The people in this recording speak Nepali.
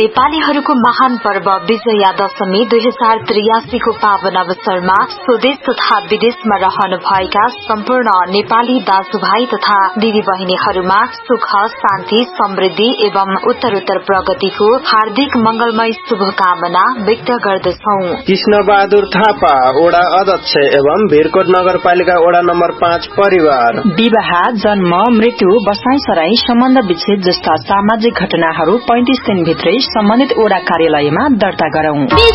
नेपालीहरूको महान पर्व विजया दशमी 2083 को पावन अवसरमा स्वदेश तथा विदेशमा रहनु भएका सम्पूर्ण नेपाली दाजुभाइ तथा दिदी बहिनीहरूमा सुख शान्ति समृद्धि एवं उत्तरोत्तर प्रगतिको हार्दिक मंगलमय शुभकामना व्यक्त गर्दछौ। कृष्ण बहादुर थापा वडा अध्यक्ष एवं भिरकोट नगरपालिका वडा नम्बर 5 परिवार। विवाह, जन्म, मृत्यु, बसाई सराई, सम्बन्ध विच्छेद जस्ता सामाजिक घटनाहरू 35 दिनभित्रै सम्बन्धित वडा कार्यालयमा दर्ता गरौं।